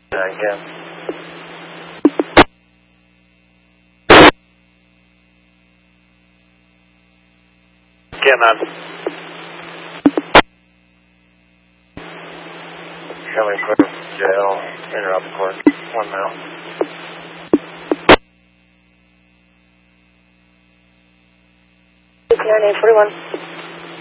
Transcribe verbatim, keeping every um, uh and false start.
Yeah. Again on. Coming clear from jail. Interrupt court. One mile. nine eight forty-one.